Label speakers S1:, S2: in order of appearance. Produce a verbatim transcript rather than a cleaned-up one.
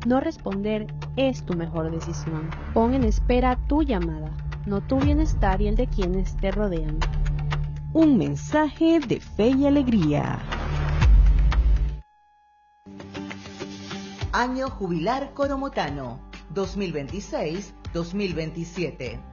S1: No responder es tu mejor decisión. Pon en espera tu llamada, no tu bienestar y el de quienes te rodean.
S2: Un mensaje de fe y alegría.
S3: Año Jubilar Coromotano, dos mil veintiséis dos mil veintisiete.